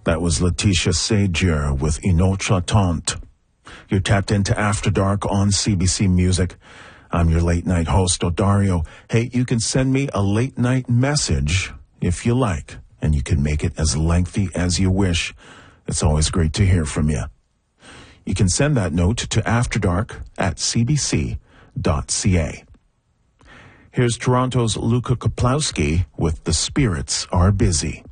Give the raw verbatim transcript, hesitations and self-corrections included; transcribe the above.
That was Letitia Sagier with Une autre tante. You're tapped into After Dark on C B C Music. I'm your late night host, Odario. Hey, you can send me a late night message if you like, and you can make it as lengthy as you wish. It's always great to hear from you. You can send that note to afterdark at c b c dot c a. Here's Toronto's Luka Kaplowski with The Spirits Are Busy.